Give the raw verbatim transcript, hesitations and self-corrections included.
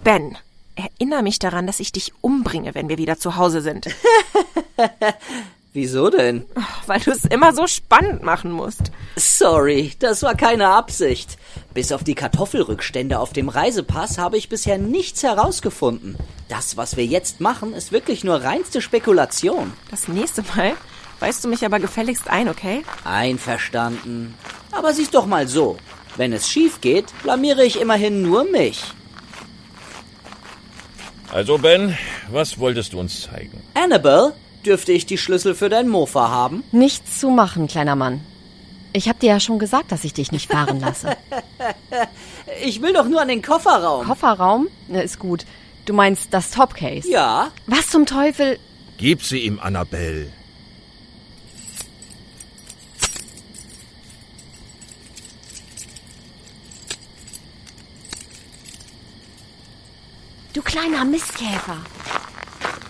Ben, erinnere mich daran, dass ich dich umbringe, wenn wir wieder zu Hause sind. Wieso denn? Weil du es immer so spannend machen musst. Sorry, das war keine Absicht. Bis auf die Kartoffelrückstände auf dem Reisepass habe ich bisher nichts herausgefunden. Das, was wir jetzt machen, ist wirklich nur reinste Spekulation. Das nächste Mal weist du mich aber gefälligst ein, okay? Einverstanden. Aber sieh's doch mal so. Wenn es schief geht, blamiere ich immerhin nur mich. Also Ben, was wolltest du uns zeigen? Annabelle, dürfte ich die Schlüssel für dein Mofa haben? Nichts zu machen, kleiner Mann. Ich hab dir ja schon gesagt, dass ich dich nicht fahren lasse. Ich will doch nur an den Kofferraum. Kofferraum? Na, ist gut. Du meinst das Topcase? Ja. Was zum Teufel? Gib sie ihm, Annabelle. Du kleiner Mistkäfer.